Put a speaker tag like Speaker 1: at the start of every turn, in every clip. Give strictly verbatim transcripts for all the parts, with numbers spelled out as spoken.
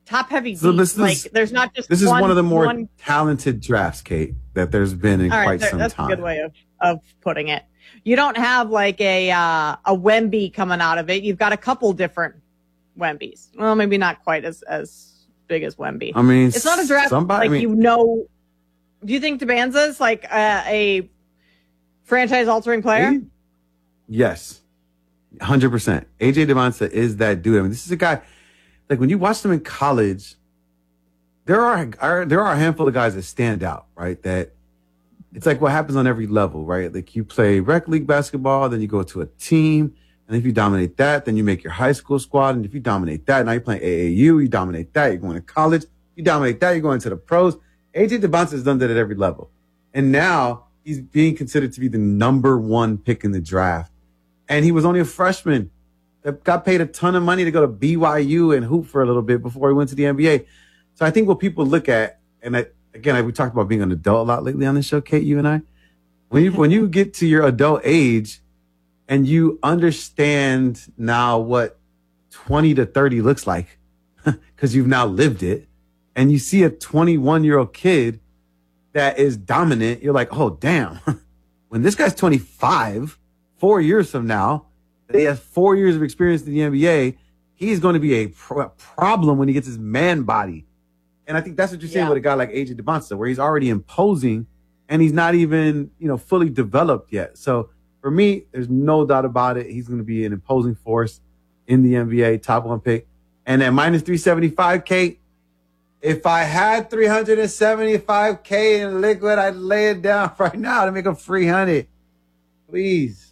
Speaker 1: top heavy.
Speaker 2: So
Speaker 1: deep.
Speaker 2: this is
Speaker 1: like there's not just
Speaker 2: this is
Speaker 1: one,
Speaker 2: one of the more
Speaker 1: one...
Speaker 2: talented drafts, Kate, that there's been in
Speaker 1: All
Speaker 2: quite
Speaker 1: right,
Speaker 2: some
Speaker 1: that's
Speaker 2: time.
Speaker 1: That's a good way of, of putting it. You don't have like a uh, a Wemby coming out of it. You've got a couple different Wembys. Well, maybe not quite as as big as Wemby.
Speaker 2: I mean,
Speaker 1: it's not a draft
Speaker 2: somebody,
Speaker 1: like
Speaker 2: I mean,
Speaker 1: you know. Do you think Debanza is like a, a franchise altering player?
Speaker 2: A- yes, one hundred percent. A J Debanza is that dude. I mean, this is a guy, like when you watch them in college, there are, are there are a handful of guys that stand out, right? That it's like what happens on every level, right? Like you play rec league basketball, then you go to a team, and if you dominate that, then you make your high school squad. And if you dominate that, now you're playing A A U, you dominate that, you're going to college, you dominate that, you're going to the pros. A J Debanza has done that at every level. And now he's being considered to be the number one pick in the draft. And he was only a freshman that got paid a ton of money to go to B Y U and hoop for a little bit before he went to the N B A. So I think what people look at, and I, again, I, we talked about being an adult a lot lately on this show, Kate, you and I. When you when you get to your adult age and you understand now what twenty to thirty looks like because you've now lived it, and you see a twenty-one-year-old kid that is dominant, you're like, oh, damn. When this guy's twenty-five, four years from now, he has four years of experience in the N B A, he's going to be a pro- problem when he gets his man body. And I think that's what you're saying
Speaker 1: yeah.
Speaker 2: with a guy like A J Debanza, where he's already imposing and he's not even, you know, fully developed yet. So for me, there's no doubt about it. He's going to be an imposing force in the N B A, top one pick. And at minus three seventy-five, Kate, if I had three hundred seventy-five K in liquid, I'd lay it down right now to make a free hundred. Please.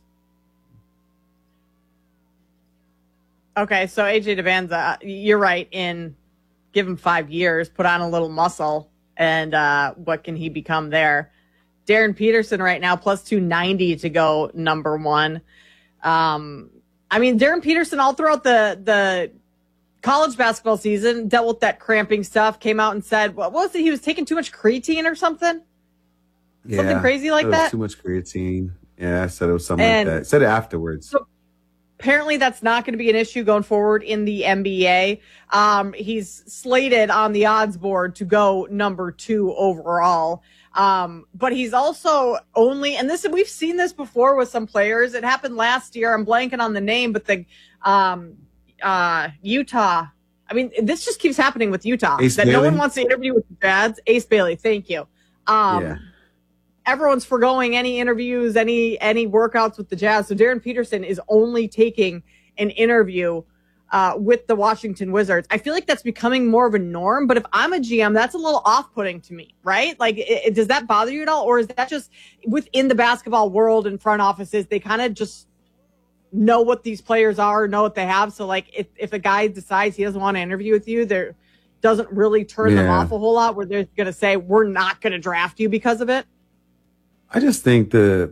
Speaker 1: Okay, so A J Debanza, you're right in give him five years, put on a little muscle, and uh, what can he become there? Darren Peterson right now, plus two ninety to go number one. Um, I mean, Darren Peterson all throughout the the college basketball season dealt with that cramping stuff, came out and said, what was it? He was taking too much creatine or something?
Speaker 2: Yeah,
Speaker 1: something crazy like that?
Speaker 2: Too much creatine. Yeah, I said it was something
Speaker 1: and
Speaker 2: like that. I said it afterwards.
Speaker 1: So apparently that's not going to be an issue going forward in the N B A. Um, he's slated on the odds board to go number two overall. Um, but he's also only, and this, we've seen this before with some players. It happened last year. I'm blanking on the name, but the, um, uh, Utah. I mean, this just keeps happening with Utah.
Speaker 2: Ace
Speaker 1: that
Speaker 2: Bailey?
Speaker 1: No one wants to interview with the Jazz. Ace Bailey. Thank you. Um,
Speaker 2: yeah.
Speaker 1: Everyone's foregoing any interviews, any, any workouts with the Jazz. So Darren Peterson is only taking an interview Uh, with the Washington Wizards. I feel like that's becoming more of a norm, but if I'm a G M, that's a little off-putting to me, right? Like, it, it, does that bother you at all? Or is that just within the basketball world and front offices, they kind of just know what these players are, know what they have. So, like, if, if a guy decides he doesn't want to interview with you, there doesn't really turn
Speaker 2: yeah.
Speaker 1: them off a whole lot where they're going to say, we're not going to draft you because of it?
Speaker 2: I just think the,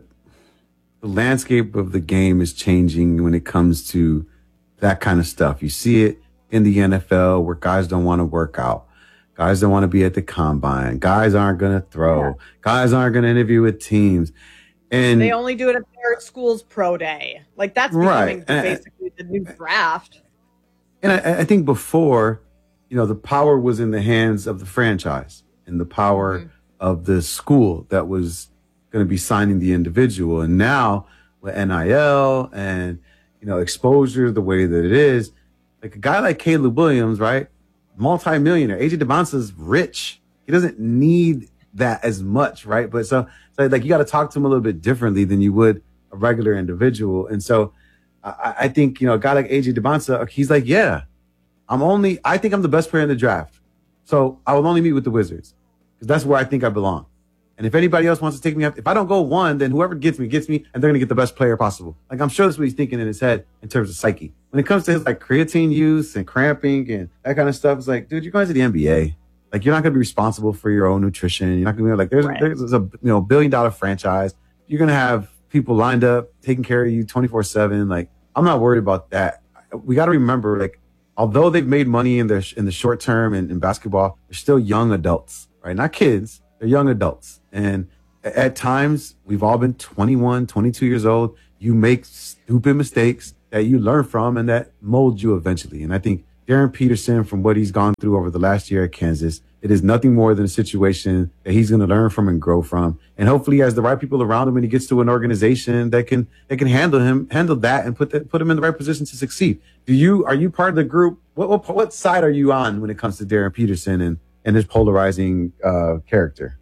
Speaker 2: the landscape of the game is changing when it comes to that kind of stuff. You see it in the N F L where guys don't want to work out. Guys don't want to be at the combine. Guys aren't going to throw. Yeah. Guys aren't going to interview with teams. And
Speaker 1: they only do it at their school's pro day. Like, that's becoming
Speaker 2: right.
Speaker 1: basically the new draft.
Speaker 2: And I, I think before, you know, the power was in the hands of the franchise and the power mm-hmm. of the school that was going to be signing the individual. And now with N I L and you know, exposure the way that it is, like a guy like Caleb Williams, right? Multi-millionaire. A J Debanza's rich. He doesn't need that as much, right? But so, so like you got to talk to him a little bit differently than you would a regular individual. And so I, I think, you know, a guy like A J Debanza, he's like, yeah, I'm only, I think I'm the best player in the draft. So I will only meet with the Wizards because that's where I think I belong. And if anybody else wants to take me up, if I don't go one, then whoever gets me, gets me, and they're going to get the best player possible. Like, I'm sure that's what he's thinking in his head in terms of psyche. When it comes to his, like, creatine use and cramping and that kind of stuff, it's like, dude, you're going to the N B A. Like, you're not going to be responsible for your own nutrition. You're not going to be like, there's, right. there's a, you know, billion dollar franchise. You're going to have people lined up, taking care of you twenty-four seven. Like, I'm not worried about that. We got to remember, like, although they've made money in their, in the short term in, in basketball, they're still young adults, right? Not kids. They're young adults. And at times, we've all been twenty-one, twenty-two years old. You make stupid mistakes that you learn from and that mold you eventually. And I think Darren Peterson, from what he's gone through over the last year at Kansas, it is nothing more than a situation that he's going to learn from and grow from. And hopefully he has the right people around him and he gets to an organization that can that can handle him, handle that and put the, put him in the right position to succeed. Do you are you part of the group? What what, what side are you on when it comes to Darren Peterson and, and his polarizing uh, character?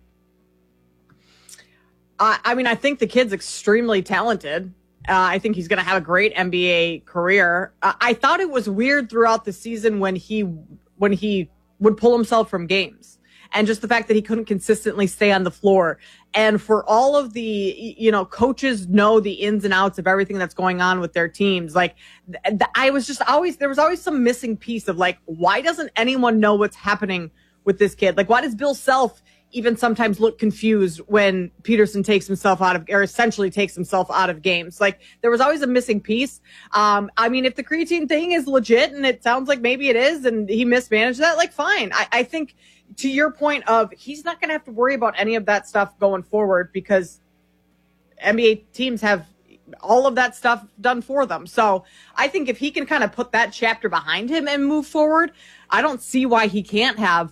Speaker 1: Uh, I mean, I think the kid's extremely talented. Uh, I think he's going to have a great N B A career. Uh, I thought it was weird throughout the season when he when he would pull himself from games, and just the fact that he couldn't consistently stay on the floor. And for all of the, you know, coaches know the ins and outs of everything that's going on with their teams. Like, th- th- I was just always, there was always some missing piece of like, why doesn't anyone know what's happening with this kid? Like, why does Bill Self even sometimes look confused when Peterson takes himself out of, or essentially takes himself out of games? Like, there was always a missing piece. Um, I mean, if the creatine thing is legit, and it sounds like maybe it is, and he mismanaged that, like, fine. I, I think to your point of, he's not going to have to worry about any of that stuff going forward because N B A teams have all of that stuff done for them. So I think if he can kind of put that chapter behind him and move forward, I don't see why he can't have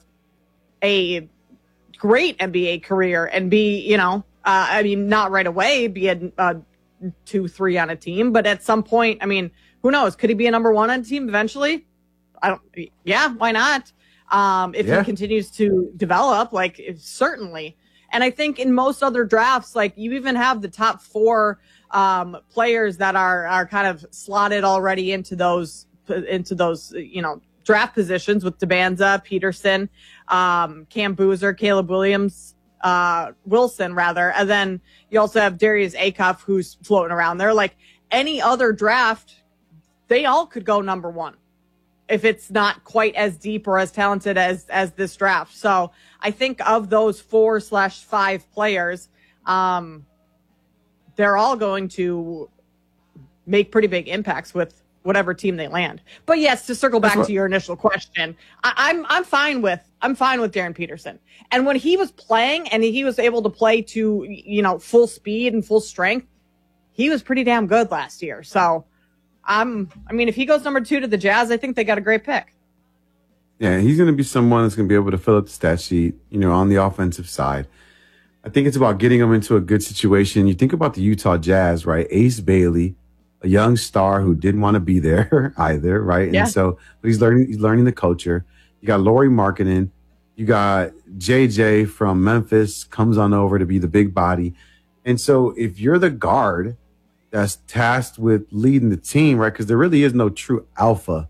Speaker 1: a great N B A career and be, you know, uh, I mean, not right away, be a, a two, three on a team, but at some point, I mean, who knows? Could he be a number one on a team eventually? I don't, yeah, why not? Um, if yeah. he continues to develop, like, if, certainly. And I think in most other drafts, like, you even have the top four um, players that are, are kind of slotted already into those, into those, you know, draft positions with Debanza, Peterson, um, Cam Boozer, Caleb Williams, uh, Wilson rather. And then you also have Darius Acuff, who's floating around there. Like, any other draft, they all could go number one if it's not quite as deep or as talented as, as this draft. So I think of those four slash five players, um, they're all going to make pretty big impacts with whatever team they land. But yes, to circle back to your initial question, I, I'm I'm fine with I'm fine with Darren Peterson. And when he was playing and he was able to play to, you know, full speed and full strength, he was pretty damn good last year. So I'm I mean, if he goes number two to the Jazz, I think they got a great pick.
Speaker 2: Yeah, he's going to be someone that's going to be able to fill up the stat sheet, you know, on the offensive side. I think it's about getting him into a good situation. You think about the Utah Jazz, right? Ace Bailey, a young star who didn't want to be there either, right?
Speaker 1: Yeah.
Speaker 2: And so, but he's learning, he's learning the culture. You got Lauri Markkanen. You got J J from Memphis comes on over to be the big body. And so if you're the guard that's tasked with leading the team, right? Because there really is no true alpha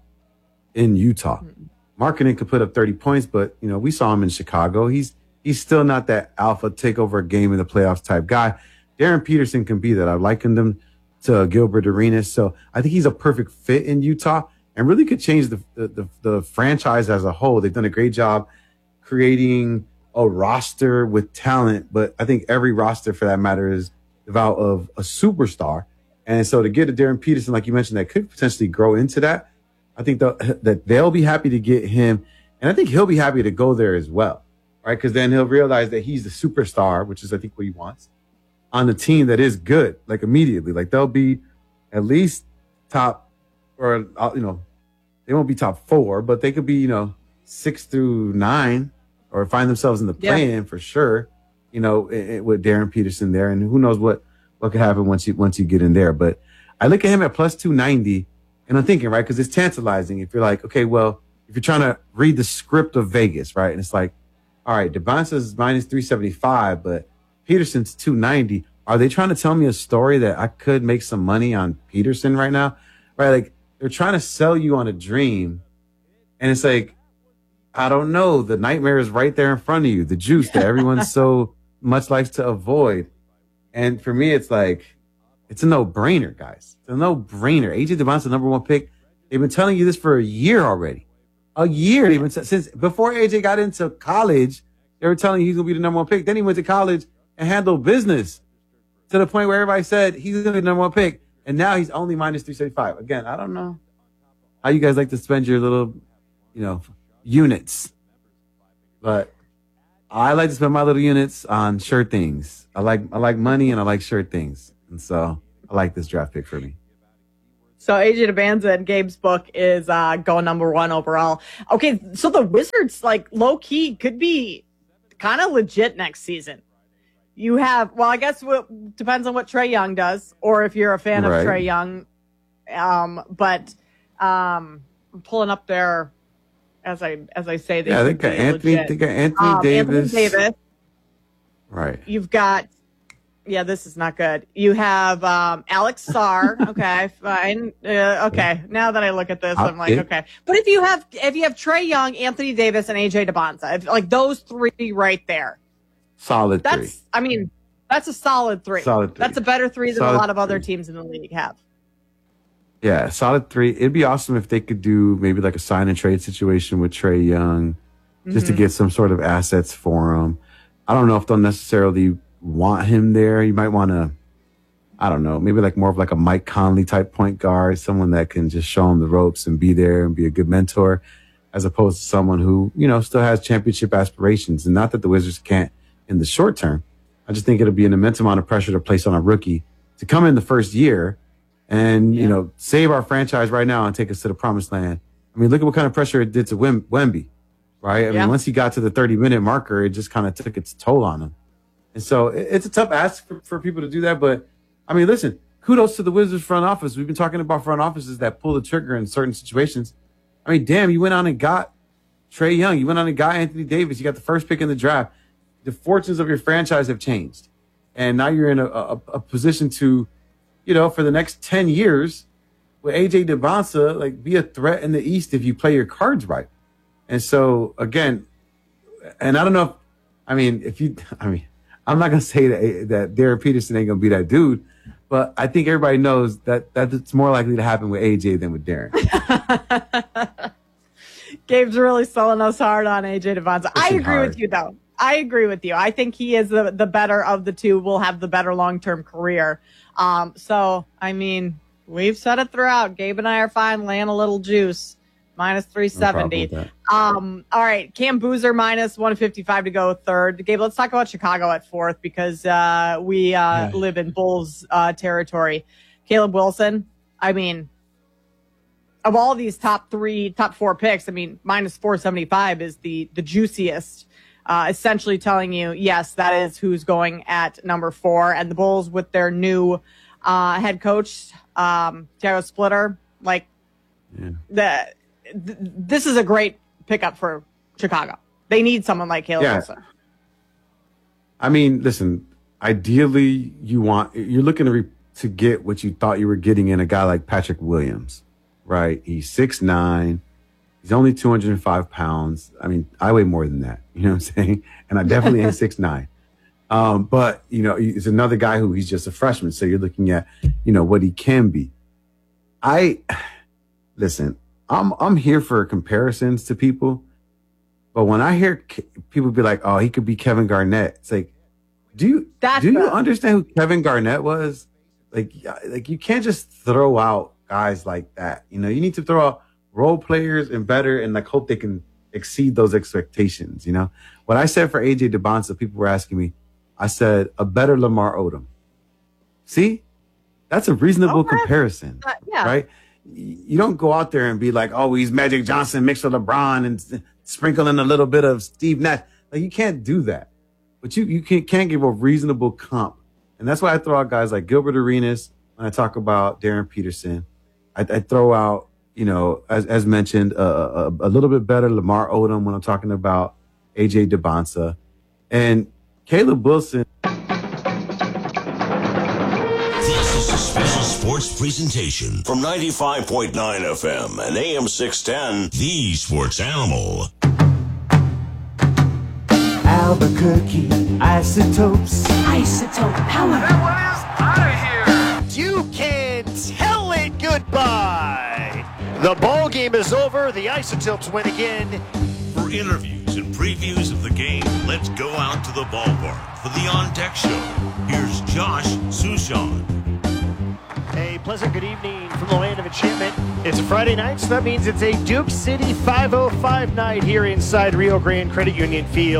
Speaker 2: in Utah. Mm-hmm. Markkanen could put up thirty points, but, you know, we saw him in Chicago. He's, he's still not that alpha take over a game in the playoffs type guy. Darren Peterson can be that. I likened him to Gilbert Arenas. So I think he's a perfect fit in Utah and really could change the, the, the, the franchise as a whole. They've done a great job creating a roster with talent, but I think every roster for that matter is devout of a superstar. And so to get a Darren Peterson, like you mentioned, that could potentially grow into that, I think the, that they'll be happy to get him. And I think he'll be happy to go there as well, right? Because then he'll realize that he's the superstar, which is, I think, what he wants, on the team that is good, like immediately. Like they'll be at least top, or, you know, they won't be top four, but they could be, you know, six through nine or find themselves in the play-in yeah. for sure, you know, it, it, with Darren Peterson there. And who knows what, what could happen once you, once you get in there. But I look at him at plus two ninety and I'm thinking, right, because it's tantalizing. If you're like, okay, well, if you're trying to read the script of Vegas, right, and it's like, all right, Debanza's minus three seventy-five, but Peterson's two ninety. Are they trying to tell me a story that I could make some money on Peterson right now? Right? Like they're trying to sell you on a dream. And it's like, I don't know. The nightmare is right there in front of you. The juice that everyone so much likes to avoid. And for me, it's like, it's a no-brainer, guys. It's a no-brainer. A J Debanza, number one pick. They've been telling you this for a year already. A year. They've been since before A J got into college, they were telling you he's going to be the number one pick. Then he went to college and handled business to the point where everybody said he's going to be the number one pick. And now he's only minus three seventy-five. Again, I don't know how you guys like to spend your little, you know, units. But I like to spend my little units on sure things. I like I like money and I like sure things. And so I like this draft pick for me.
Speaker 1: So A J Dybantsa in Gabe's book is uh, going number one overall. Okay, so the Wizards, like, low-key could be kind of legit next season. You have, well, I guess it depends on what Trae Young does, or if you're a fan
Speaker 2: right.
Speaker 1: of Trae Young. Um, but um, I'm pulling up there as I as I say. They
Speaker 2: yeah, they got Anthony.
Speaker 1: Legit.
Speaker 2: They got Anthony
Speaker 1: um,
Speaker 2: Davis.
Speaker 1: Anthony Davis.
Speaker 2: Right.
Speaker 1: You've got. Yeah, this is not good. You have um, Alex Sarr. Okay, fine. Uh, okay, now that I look at this, I'm like, okay. But if you have if you have Trae Young, Anthony Davis, and A J Dybantsa, if, like those three right there,
Speaker 2: solid
Speaker 1: that's,
Speaker 2: three.
Speaker 1: I mean, that's a solid three.
Speaker 2: Solid three.
Speaker 1: That's a better three than
Speaker 2: solid
Speaker 1: a lot of other
Speaker 2: three.
Speaker 1: teams in the league have.
Speaker 2: Yeah, solid three. It'd be awesome if they could do maybe like a sign and trade situation with Trae Young, just mm-hmm. to get some sort of assets for him. I don't know if they'll necessarily want him there. You might want to, I don't know, maybe like more of like a Mike Conley type point guard, someone that can just show him the ropes and be there and be a good mentor, as opposed to someone who, you know, still has championship aspirations. And not that the Wizards can't in the short term. I just think it'll be an immense amount of pressure to place on a rookie to come in the first year and, yeah. you know, save our franchise right now and take us to the promised land. I mean, look at what kind of pressure it did to Wem- Wemby, right? I yeah. mean, once he got to the thirty minute marker, it just kind of took its toll on him. And so it's a tough ask for, for people to do that. But, I mean, listen, kudos to the Wizards front office. We've been talking about front offices that pull the trigger in certain situations. I mean, damn, you went on and got Trae Young. You went on and got Anthony Davis. You got the first pick in the draft. The fortunes of your franchise have changed. And now you're in a, a, a position to, you know, for the next ten years with A J Dybantsa, like, be a threat in the East if you play your cards right. And so, again, and I don't know if, I mean, if you, I mean, I'm not going to say that that Darren Peterson ain't going to be that dude, but I think everybody knows that, that it's more likely to happen with A J than with Darren.
Speaker 1: Gabe's really selling us hard on A J Dybantsa. I agree hard. with you, though. I agree with you. I think he is the, the better of the two, will have the better long-term career. Um, so, I mean, we've said it throughout. Gabe and I are fine laying a little juice. Minus three seventy. No um, all right. Cam Boozer minus one fifty-five to go third. Gabe, let's talk about Chicago at fourth because uh, we uh, yeah. live in Bulls uh, territory. Caleb Wilson, I mean, of all these top three, top four picks, I mean, minus four seventy-five is the, the juiciest, uh, essentially telling you, yes, that is who's going at number four. And the Bulls with their new uh, head coach, um, Tiago Splitter, like yeah. the this is a great pickup for Chicago. They need someone like Caleb yeah. Wilson.
Speaker 2: I mean, listen, ideally you want, you're looking to, re, to get what you thought you were getting in a guy like Patrick Williams, right? He's six nine. He's only two hundred five pounds. I mean, I weigh more than that. You know what I'm saying? And I definitely ain't six nine. Um, but, you know, he's another guy who he's just a freshman. So you're looking at, you know, what he can be. I, listen, I'm I'm here for comparisons to people, but when I hear Ke- people be like, "Oh, he could be Kevin Garnett," it's like, do you That's do you the- understand who Kevin Garnett was? Like, like you can't just throw out guys like that. You know, you need to throw out role players and better, and like hope they can exceed those expectations. You know, what I said for A J Dybantsa, people were asking me, I said a better Lamar Odom. See, that's a reasonable okay. comparison, uh, yeah. right? You don't go out there and be like, oh, he's Magic Johnson mixed with LeBron and sprinkle in a little bit of Steve Nash. Like, you can't do that. But you, you can, can't give a reasonable comp. And that's why I throw out guys like Gilbert Arenas when I talk about Darren Peterson. I, I throw out, you know, as, as mentioned, uh, a, a little bit better Lamar Odom when I'm talking about A J Dybantsa. And Caleb Wilson.
Speaker 3: Special sports presentation from ninety-five point nine F M and A M six ten, The Sports Animal.
Speaker 4: Albuquerque isotopes.
Speaker 5: Isotope power.
Speaker 6: That one is out of here. You can tell it goodbye. The ball game is over. The Isotopes win again.
Speaker 3: For interviews and previews of the game, let's go out to the ballpark for the On Deck Show. Here's Josh Sushan.
Speaker 6: A pleasant good evening from the land of enchantment. It's a Friday night, so that means it's a Duke City five oh five night here inside Rio Grande Credit Union Field.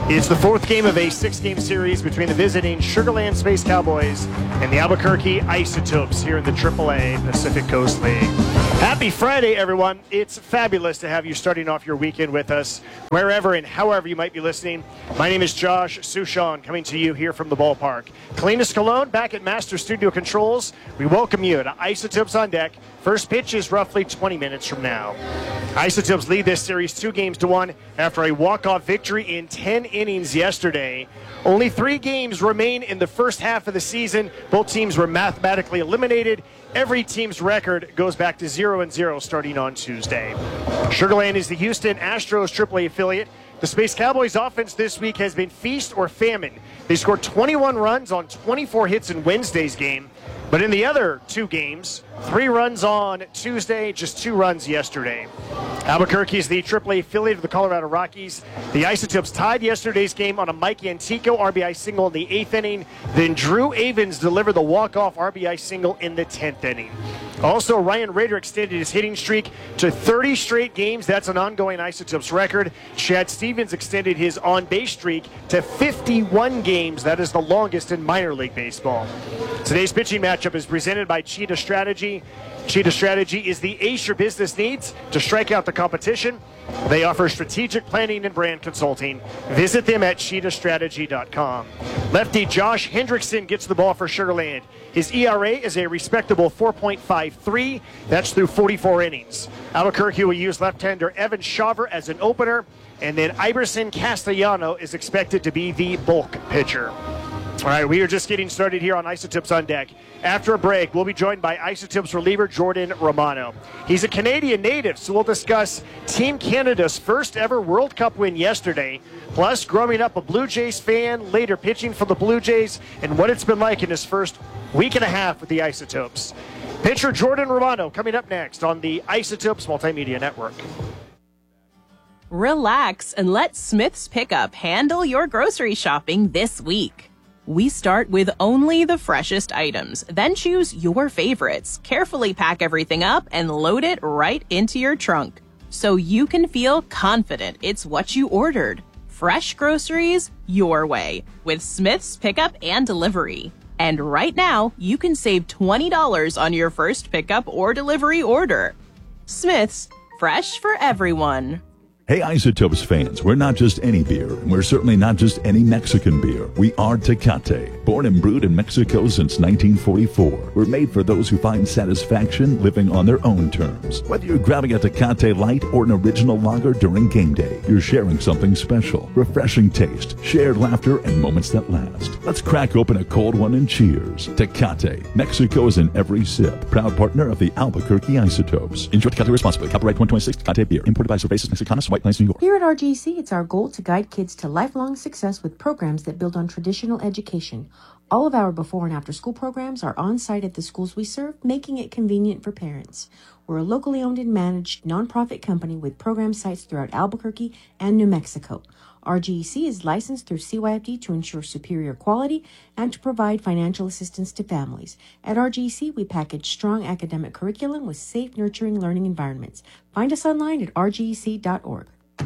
Speaker 6: It's the fourth game of a six-game series between the visiting Sugar Land Space Cowboys and the Albuquerque Isotopes here in the triple A Pacific Coast League. Happy Friday, everyone. It's fabulous to have you starting off your weekend with us, wherever and however you might be listening. My name is Josh Suchon, coming to you here from the ballpark. Cleanest Cologne back at Master Studio Controls. We welcome you to Isotopes on Deck. First pitch is roughly twenty minutes from now. Isotopes lead this series two games to one after a walk-off victory in ten innings yesterday. Only three games remain in the first half of the season. Both teams were mathematically eliminated. Every team's record goes back to zero and zero starting on Tuesday. Sugar Land is the Houston Astros triple A affiliate. The Space Cowboys offense this week has been feast or famine. They scored twenty-one runs on twenty-four hits in Wednesday's game. But in the other two games, three runs on Tuesday, just two runs yesterday. Albuquerque is the triple A affiliate of the Colorado Rockies. The Isotopes tied yesterday's game on a Mike Antico R B I single in the eighth inning. Then Drew Avens delivered the walk-off R B I single in the tenth inning. Also, Ryan Rader extended his hitting streak to thirty straight games. That's an ongoing Isotopes record. Chad Stevens extended his on-base streak to fifty-one games. That is the longest in minor league baseball. Today's pitching matchup is presented by Cheetah Strategy. Cheetah Strategy is the ace your business needs to strike out the competition. They offer strategic planning and brand consulting. Visit them at cheetah strategy dot com. Lefty Josh Hendrickson gets the ball for Sugar Land. His E R A is a respectable four point five three. That's through forty-four innings. Albuquerque will use left-hander Evan Shaver as an opener, and then Iverson Castellano is expected to be the bulk pitcher. All right, we are just getting started here on Isotopes on Deck. After a break, we'll be joined by Isotopes reliever Jordan Romano. He's a Canadian native, so we'll discuss Team Canada's first ever World Cup win yesterday, plus growing up a Blue Jays fan, later pitching for the Blue Jays, and what it's been like in his first week and a half with the Isotopes. Pitcher Jordan Romano coming up next on the Isotopes Multimedia Network.
Speaker 5: Relax and let Smith's Pickup handle your grocery shopping this week. We start with only the freshest items, then choose your favorites, carefully pack everything up, and load it right into your trunk, so you can feel confident it's what you ordered. Fresh groceries your way with Smith's Pickup and Delivery. And right now, you can save twenty dollars on your first pickup or delivery order. Smith's, fresh for everyone.
Speaker 7: Hey Isotopes fans, we're not just any beer, and we're certainly not just any Mexican beer. We are Tecate. Born and brewed in Mexico since nineteen forty-four. We're made for those who find satisfaction living on their own terms. Whether you're grabbing a Tecate Light or an original lager during game day, you're sharing something special. Refreshing taste, shared laughter, and moments that last. Let's crack open a cold one and cheers. Tecate. Mexico is in every sip. Proud partner of the Albuquerque Isotopes. Enjoy Tecate responsibly. Copyright twenty twenty-six Tecate Beer. Imported by Cervezas Mexicanas, White Plains, New York.
Speaker 8: Here at R G C, it's our goal to guide kids to lifelong success with programs that build on traditional education. All of our before and after school programs are on site at the schools we serve, making it convenient for parents. We're a locally owned and managed nonprofit company with program sites throughout Albuquerque and New Mexico. R G C is licensed through C Y F D to ensure superior quality and to provide financial assistance to families. At R G C, we package strong academic curriculum with safe, nurturing learning environments. Find us online at r g c dot org.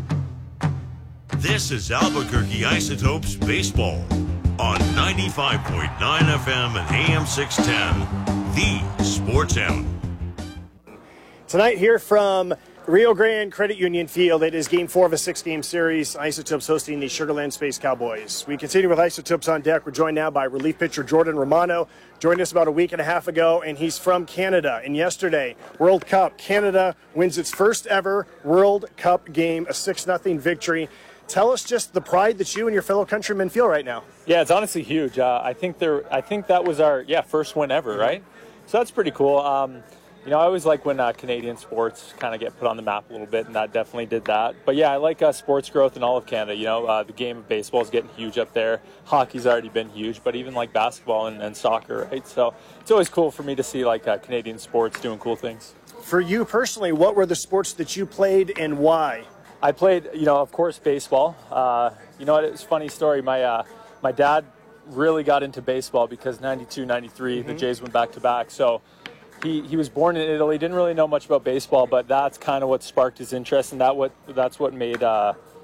Speaker 3: This is Albuquerque Isotopes Baseball on ninety-five point nine F M and A M six ten, the Sports Animal.
Speaker 6: Tonight here from Rio Grande Credit Union Field, it is game four of a six-game series. Isotopes hosting the Sugar Land Space Cowboys. We continue with Isotopes on Deck. We're joined now by relief pitcher Jordan Romano. Joined us about a week and a half ago, and he's from Canada. And yesterday, World Cup, Canada wins its first ever World Cup game, a six nothing victory. Tell us just the pride that you and your fellow countrymen feel right now.
Speaker 9: Yeah, it's honestly huge. Uh, I think there. I think that was our yeah first win ever, right? So that's pretty cool. Um, you know, I always like when uh, Canadian sports kind of get put on the map a little bit, and that definitely did that. But yeah, I like uh, sports growth in all of Canada. You know, uh, the game of baseball is getting huge up there. Hockey's already been huge, but even like basketball and, and soccer, right? So it's always cool for me to see like uh, Canadian sports doing cool things.
Speaker 6: For you personally, what were the sports that you played and why?
Speaker 9: I played, you know, of course, baseball. Uh, you know what? It's a funny story. My uh, my dad really got into baseball because ninety-two, ninety-three, mm-hmm. the Jays went back to back. So he, he was born in Italy, didn't really know much about baseball, but that's kind of what sparked his interest, and that what that's what made uh,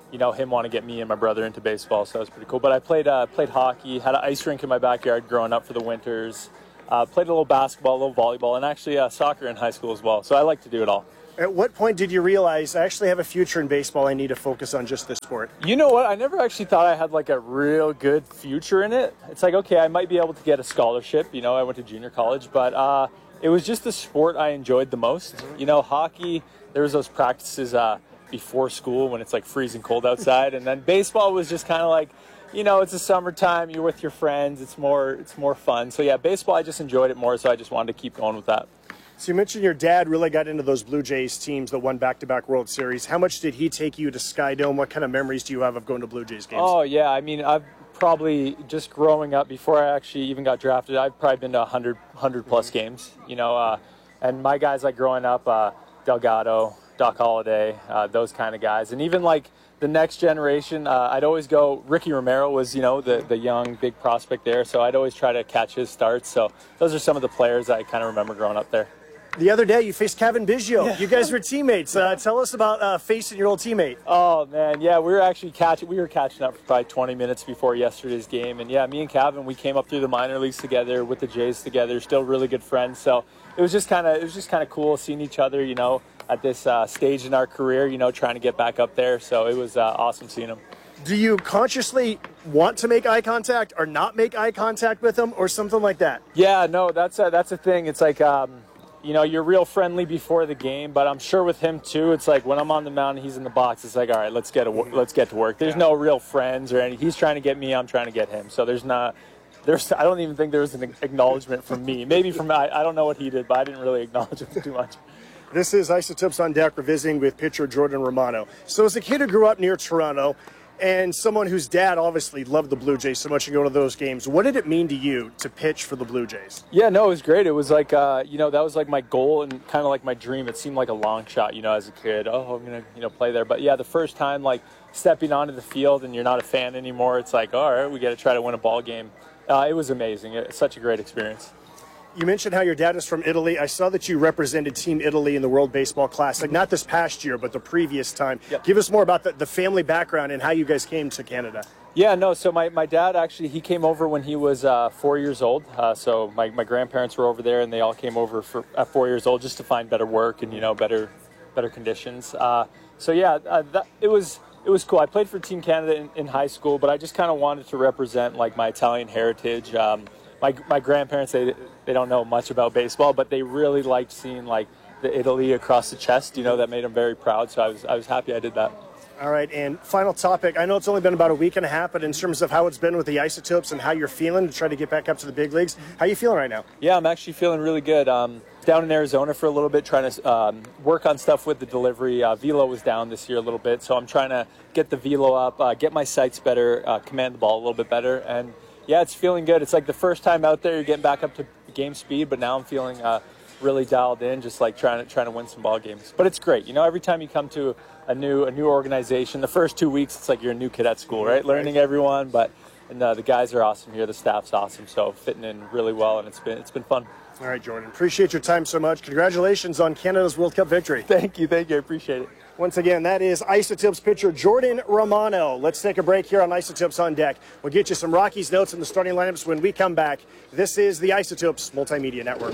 Speaker 9: you know, him want to get me and my brother into baseball, so that was pretty cool. But I played uh, played hockey, had an ice rink in my backyard growing up for the winters, uh, played a little basketball, a little volleyball, and actually uh, soccer in high school as well. So I like to do it all.
Speaker 6: At what point did you realize, I actually have a future in baseball, I need to focus on just this sport?
Speaker 9: You know what? I never actually thought I had like a real good future in it. It's like, okay, I might be able to get a scholarship. You know, I went to junior college, but uh, it was just the sport I enjoyed the most. Mm-hmm. You know, hockey, there was those practices uh, before school when it's like freezing cold outside. And then baseball was just kind of like, you know, it's the summertime, you're with your friends, it's more, it's more fun. So yeah, baseball, I just enjoyed it more, so I just wanted to keep going with that.
Speaker 6: So you mentioned your dad really got into those Blue Jays teams that won back-to-back World Series. How much did he take you to Sky Dome? What kind of memories do you have of going to Blue Jays games?
Speaker 9: Oh, yeah. I mean, I've probably, just growing up, before I actually even got drafted, I've probably been to one hundred, one hundred plus mm-hmm. games, you know. Uh, and my guys, like growing up, uh, Delgado, Doc Holliday, uh, those kind of guys. And even, like, the next generation, uh, I'd always go, Ricky Romero was, you know, the, the young, big prospect there. So I'd always try to catch his starts. So those are some of the players I kind of remember growing up there.
Speaker 6: The other day, you faced Kevin Biggio.
Speaker 9: Yeah.
Speaker 6: You guys were teammates. Uh, tell us about uh, facing your old teammate.
Speaker 9: Oh man, yeah, we were actually catching. We were catching up for probably twenty minutes before yesterday's game, and yeah, me and Kevin, we came up through the minor leagues together with the Jays together. Still really good friends. So it was just kind of, it was just kind of cool seeing each other, you know, at this uh, stage in our career, you know, trying to get back up there. So it was uh, awesome seeing him.
Speaker 6: Do you consciously want to make eye contact or not make eye contact with him, or something like that?
Speaker 9: Yeah, no, that's a, that's a thing. It's like. Um, You know, you're real friendly before the game, but I'm sure with him too. It's like when I'm on the mound, and he's in the box. It's like, all right, let's get a, let's get to work. There's no real friends or any. He's trying to get me. I'm trying to get him. So there's not. There's. I don't even think there was an acknowledgement from me. Maybe from I. I don't know what he did, but I didn't really acknowledge him too much.
Speaker 6: This is Isotopes on Deck. We're visiting with pitcher Jordan Romano. So as a kid who grew up near Toronto, and someone whose dad obviously loved the Blue Jays so much and go to those games, what did it mean to you to pitch for the Blue Jays?
Speaker 9: Yeah, no, it was great. It was like, uh, you know, that was like my goal and kind of like my dream. It seemed like a long shot, you know, as a kid. Oh, I'm going to, you know, play there. But yeah, the first time, like stepping onto the field and you're not a fan anymore, it's like, all right, we got to try to win a ball game. Uh, it was amazing. It's such a great experience.
Speaker 6: You mentioned how your dad is from Italy. I saw that you represented Team Italy in the World Baseball Classic, not this past year, but the previous time.
Speaker 9: Yep.
Speaker 6: Give us more about the, the family background and how you guys came to Canada.
Speaker 9: Yeah, no, so my, my dad actually, he came over when he was uh, four years old. Uh, so my, my grandparents were over there, and they all came over for, at four years old just to find better work and, you know, better better conditions. Uh, so, yeah, uh, that, it was it was cool. I played for Team Canada in, in high school, but I just kind of wanted to represent, like, my Italian heritage. Um, my my grandparents, they they don't know much about baseball, but they really liked seeing, like, the Italy across the chest. You know, that made them very proud. So I was I was happy I did that.
Speaker 6: All right, and final topic. I know it's only been about a week and a half, but in terms of how it's been with the Isotopes and how you're feeling to try to get back up to the big leagues, how are you feeling right now?
Speaker 9: Yeah, I'm actually feeling really good. Um, down in Arizona for a little bit, trying to um, work on stuff with the delivery. Uh, velo was down this year a little bit, so I'm trying to get the velo up, uh, get my sights better, uh, command the ball a little bit better, and yeah, it's feeling good. It's like the first time out there, you're getting back up to game speed, but now I'm feeling uh, really dialed in, just like trying to trying to win some ball games. But it's great, you know. Every time you come to a new a new organization, the first two weeks, it's like you're a new kid at school, right? Learning everyone, but and uh, the guys are awesome here. The staff's awesome, so fitting in really well, and it's been it's been fun.
Speaker 6: All right, Jordan. Appreciate your time so much. Congratulations on Canada's World Cup victory.
Speaker 9: Thank you, thank you. I appreciate it.
Speaker 6: Once again, that is Isotopes pitcher Jordan Romano. Let's take a break here on Isotopes on Deck. We'll get you some Rockies notes in the starting lineups when we come back. This is the Isotopes Multimedia Network.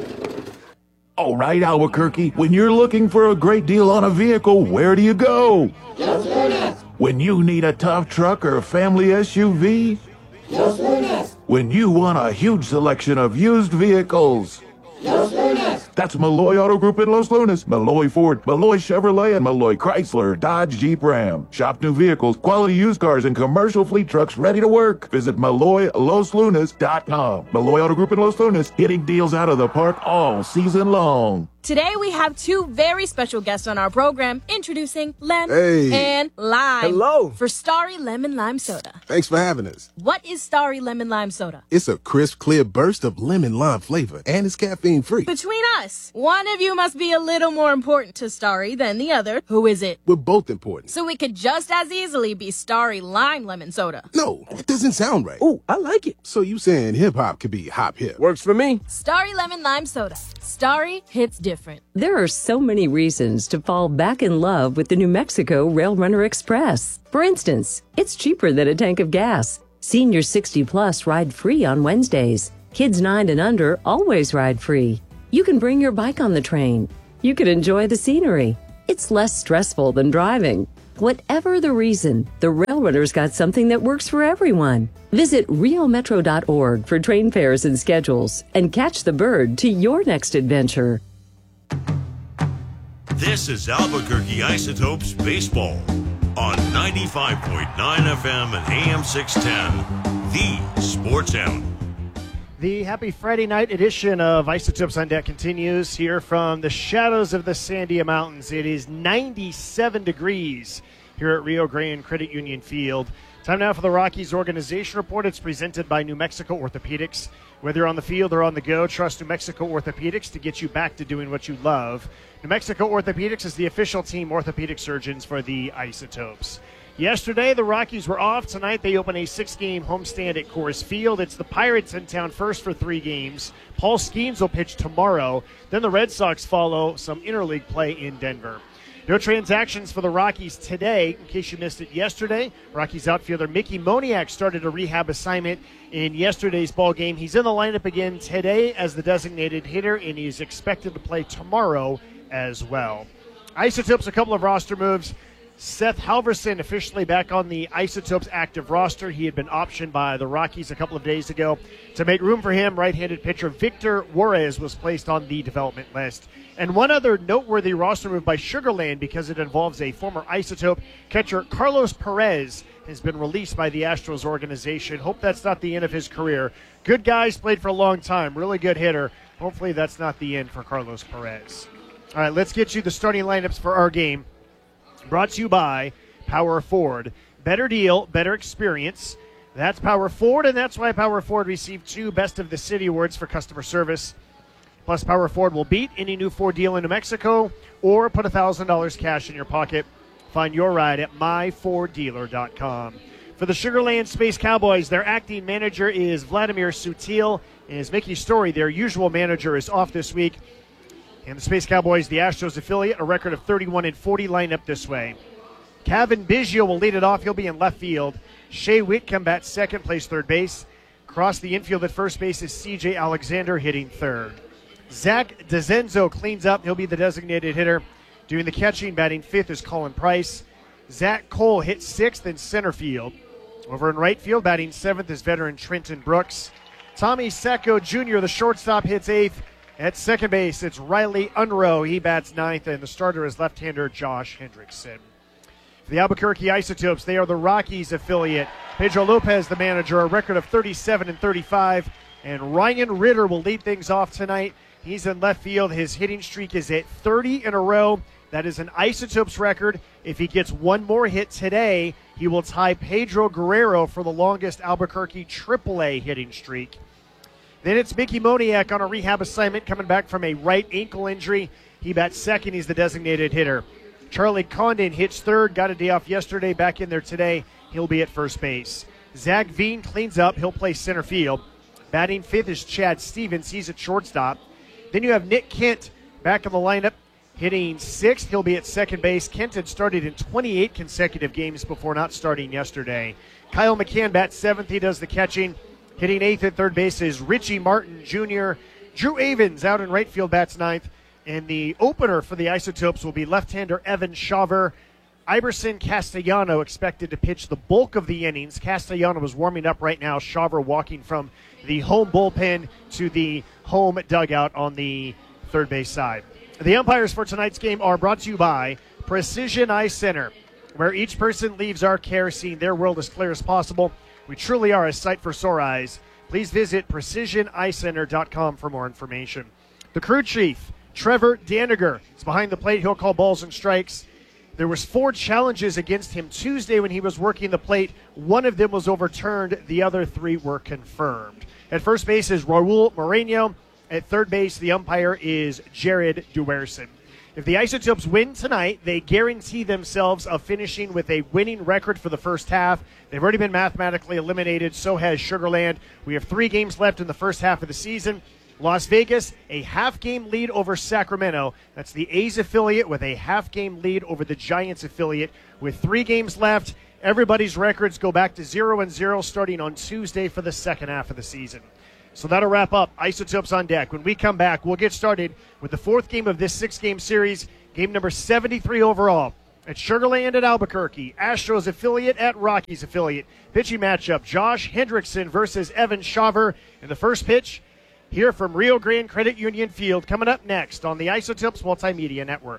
Speaker 10: All right, Albuquerque, when you're looking for a great deal on a vehicle, where do you go?
Speaker 11: Los Lunas.
Speaker 10: When you need a tough truck or a family S U V?
Speaker 11: Los Lunas.
Speaker 10: When you want a huge selection of used vehicles?
Speaker 11: Los Lunas.
Speaker 10: That's Malloy Auto Group in Los Lunas, Malloy Ford, Malloy Chevrolet, and Malloy Chrysler, Dodge, Jeep, Ram. Shop new vehicles, quality used cars, and commercial fleet trucks ready to work. Visit Malloy Los Lunas dot com. Malloy Auto Group in Los Lunas, hitting deals out of the park all season long.
Speaker 12: Today we have two very special guests on our program, introducing Lem
Speaker 13: hey.
Speaker 12: and Lime.
Speaker 13: Hello.
Speaker 12: For Starry Lemon Lime Soda.
Speaker 13: Thanks for having us.
Speaker 12: What is Starry Lemon Lime Soda?
Speaker 13: It's a crisp, clear burst of lemon lime flavor, and it's caffeine free.
Speaker 12: Between us, one of you must be a little more important to Starry than the other. Who is it?
Speaker 13: We're both important.
Speaker 12: So we could just as easily be Starry Lime Lemon Soda.
Speaker 13: No, that doesn't sound right.
Speaker 14: Oh, I like it.
Speaker 13: So you saying hip hop could be hop hip?
Speaker 14: Works for me.
Speaker 12: Starry Lemon Lime Soda. Starry hits different. different?
Speaker 14: There are so many reasons to fall back in love with the New Mexico Rail Runner Express. For instance, it's cheaper than a tank of gas. Seniors sixty plus ride free on Wednesdays. Kids nine and under always ride free. You can bring your bike on the train. You can enjoy the scenery. It's less stressful than driving. Whatever the reason, the Rail Runner's got something that works for everyone. Visit rio metro dot org for train fares and schedules and catch the bird to your next adventure.
Speaker 3: This is Albuquerque Isotopes Baseball on ninety-five point nine F M and A M six ten, the Sports Animal.
Speaker 6: The happy Friday night edition of Isotopes on Deck continues here from the shadows of the Sandia Mountains. It is ninety-seven degrees here at Rio Grande Credit Union Field. Time now for the Rockies Organization Report. It's presented by New Mexico Orthopedics. Whether you're on the field or on the go, trust New Mexico Orthopedics to get you back to doing what you love. New Mexico Orthopedics is the official team orthopedic surgeons for the Isotopes. Yesterday, the Rockies were off. Tonight, they open a six-game homestand at Coors Field. It's the Pirates in town first for three games. Paul Skeens will pitch tomorrow. Then the Red Sox follow some interleague play in Denver. No transactions for the Rockies today. In case you missed it yesterday, Rockies outfielder Mickey Moniak started a rehab assignment in yesterday's ball game. He's in the lineup again today as the designated hitter, and he's expected to play tomorrow as well. Isotopes, a couple of roster moves. Seth Halverson officially back on the Isotopes active roster. He had been optioned by the Rockies a couple of days ago. To make room for him, right-handed pitcher Victor Juarez was placed on the development list. And one other noteworthy roster move by Sugarland, because it involves a former Isotope catcher, Carlos Perez, has been released by the Astros organization. Hope that's not the end of his career. Good guys, played for a long time, really good hitter. Hopefully that's not the end for Carlos Perez. All right, let's get you the starting lineups for our game. Brought to you by Power Ford. Better deal, better experience. That's Power Ford, and that's why Power Ford received two Best of the City awards for customer service. Plus, Power Ford will beat any new Ford deal in New Mexico or put one thousand dollars cash in your pocket. Find your ride at my ford dealer dot com. For the Sugarland Space Cowboys, their acting manager is Vladimir Sutil, and as Mickey Story, their usual manager, is off this week. And the Space Cowboys, the Astros affiliate, a record of thirty-one and forty, lined up this way. Kevin Biggio will lead it off. He'll be in left field. Shea Whitcomb bats second, plays third base. Across the infield at first base is C J Alexander hitting third. Zach DeZenzo cleans up. He'll be the designated hitter. Doing the catching, batting fifth is Colin Price. Zach Cole hits sixth in center field. Over in right field, batting seventh is veteran Trenton Brooks. Tommy Sacco Junior, the shortstop, hits eighth. At second base, it's Riley Unruh. He bats ninth, and the starter is left-hander Josh Hendrickson. For the Albuquerque Isotopes, they are the Rockies affiliate. Pedro Lopez, the manager, a record of thirty-seven and thirty-five. And Ryan Ritter will lead things off tonight. He's in left field. His hitting streak is at thirty in a row. That is an Isotopes record. If he gets one more hit today, he will tie Pedro Guerrero for the longest Albuquerque triple A hitting streak. Then it's Mickey Moniak on a rehab assignment, coming back from a right ankle injury. He bats second. He's the designated hitter. Charlie Condon hits third. Got a day off yesterday. Back in there today. He'll be at first base. Zach Veen cleans up. He'll play center field. Batting fifth is Chad Stevens. He's at shortstop. Then you have Nick Kent back in the lineup, hitting sixth. He'll be at second base. Kent had started in twenty-eight consecutive games before not starting yesterday. Kyle McCann bats seventh. He does the catching. Hitting eighth at third base is Richie Martin Junior Drew Avens out in right field bats ninth. And the opener for the Isotopes will be left-hander Evan Shaver. Iverson Castellano expected to pitch the bulk of the innings. Castellano was warming up right now. Shaver walking from the home bullpen to the home dugout on the third base side. The umpires for tonight's game are brought to you by Precision Eye Center, where each person leaves our care seeing their world as clear as possible. We truly are a sight for sore eyes. Please visit precision eye center dot com for more information. The crew chief, Trevor Daniger, is behind the plate. He'll call balls and strikes. There was four challenges against him Tuesday when he was working the plate. One of them was overturned. The other three were confirmed. At first base is Raul Moreno. At third base, the umpire is Jared Duerson. If the Isotopes win tonight, they guarantee themselves of finishing with a winning record for the first half. They've already been mathematically eliminated. So has Sugarland. We have three games left in the first half of the season. Las Vegas, a half-game lead over Sacramento. That's the A's affiliate with a half-game lead over the Giants affiliate. With three games left, everybody's records go back to zero and zero starting on Tuesday for the second half of the season. So that'll wrap up Isotopes on Deck. When we come back, we'll get started with the fourth game of this six-game series, game number seventy-three overall. At Sugar Land at Albuquerque, Astros affiliate at Rockies affiliate. Pitching matchup, Josh Hendrickson versus Evan Shaver. In the first pitch, here from Rio Grande Credit Union Field, coming up next on the Isotopes Multimedia Network.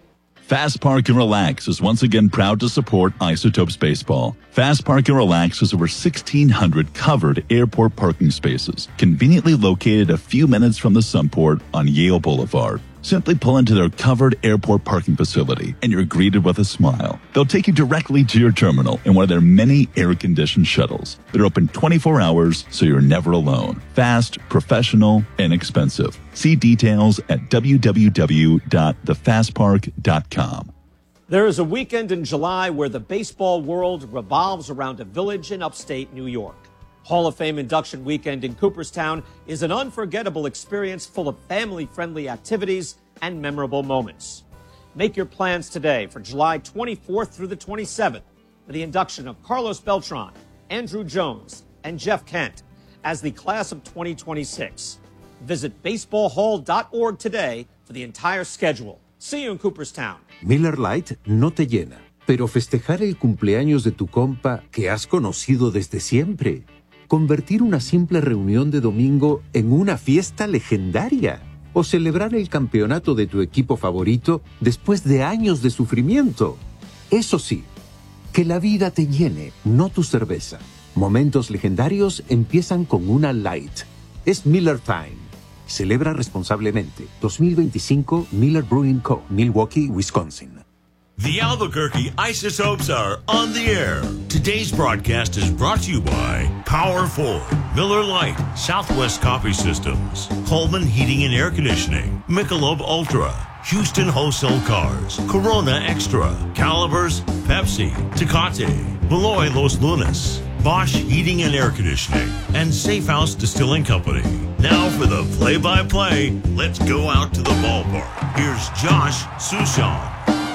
Speaker 7: Fast Park and Relax is once again proud to support Isotopes Baseball. Fast Park and Relax has over sixteen hundred covered airport parking spaces, conveniently located a few minutes from the Sunport on Yale Boulevard. Simply pull into their covered airport parking facility and you're greeted with a smile. They'll take you directly to your terminal in one of their many air-conditioned shuttles. They're open twenty-four hours, so you're never alone. Fast, professional, inexpensive. See details at w w w dot the fast park dot com.
Speaker 15: There is a weekend in July where the baseball world revolves around a village in upstate New York. Hall of Fame induction weekend in Cooperstown is an unforgettable experience full of family-friendly activities and memorable moments. Make your plans today for July twenty-fourth through the twenty-seventh for the induction of Carlos Beltran, Andrew Jones, and Jeff Kent as the class of twenty twenty-six. Visit baseball hall dot org today for the entire schedule. See you in Cooperstown.
Speaker 16: Miller Lite no te llena, pero festejar el cumpleaños de tu compa que has conocido desde siempre. Convertir una simple reunión de domingo en una fiesta legendaria. O celebrar el campeonato de tu equipo favorito después de años de sufrimiento. Eso sí, que la vida te llene, no tu cerveza. Momentos legendarios empiezan con una Light. Es Miller Time. Celebra responsablemente. dos mil veinticinco Miller Brewing Co., Milwaukee, Wisconsin.
Speaker 3: The Albuquerque Isotopes are on the air. Today's broadcast is brought to you by Power Ford, Miller Lite, Southwest Coffee Systems, Coleman Heating and Air Conditioning, Michelob Ultra, Houston Wholesale Cars, Corona Extra, Calibers, Pepsi, Tecate, Malloy Los Lunas, Bosch Heating and Air Conditioning, and Safe House Distilling Company. Now for the play-by-play, let's go out to the ballpark. Here's Josh Sushan.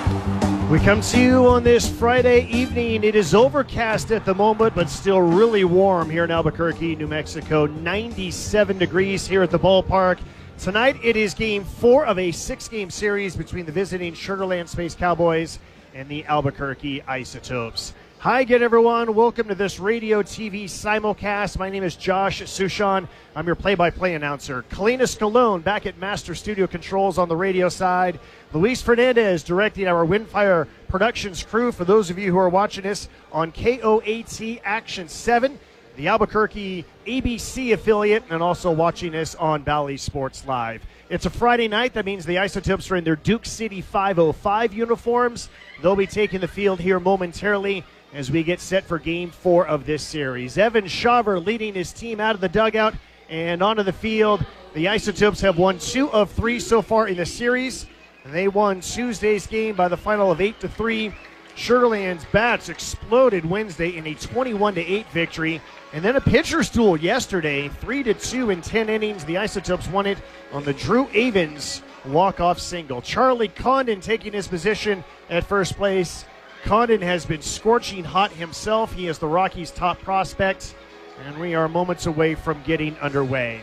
Speaker 6: We come to you on this Friday evening. It is overcast at the moment, but still really warm here in Albuquerque, New Mexico. ninety-seven degrees here at the ballpark. Tonight it is game four of a six-game series between the visiting Sugar Land Space Cowboys and the Albuquerque Isotopes. Hi again, everyone. Welcome to this radio T V simulcast. My name is Josh Sushan. I'm your play-by-play announcer. Kalina Scalone back at Master Studio Controls on the radio side. Luis Fernandez directing our Windfire Productions crew. For those of you who are watching us on K O A T Action seven, the Albuquerque A B C affiliate, and also watching us on Valley Sports Live. It's a Friday night. That means the Isotopes are in their Duke City five oh five uniforms. They'll be taking the field here momentarily as we get set for game four of this series. Evan Shaver leading his team out of the dugout and onto the field. The Isotopes have won two of three so far in the series. They won Tuesday's game by the final of eight to three. Sugar Land's bats exploded Wednesday in a twenty-one to eight victory. And then a pitcher's duel yesterday, three to two in ten innings. The Isotopes won it on the Drew Avens walk-off single. Charlie Condon taking his position at first place. Condon has been scorching hot himself. He is the Rockies' top prospect, and we are moments away from getting underway.